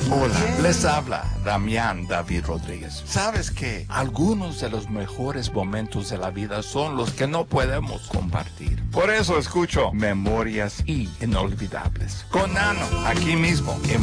Hola, les habla Damián David Rodríguez. ¿Sabes que algunos de los mejores momentos de la vida son los que no podemos compartir? Por eso escucho Memorias Inolvidables con Nano, aquí mismo en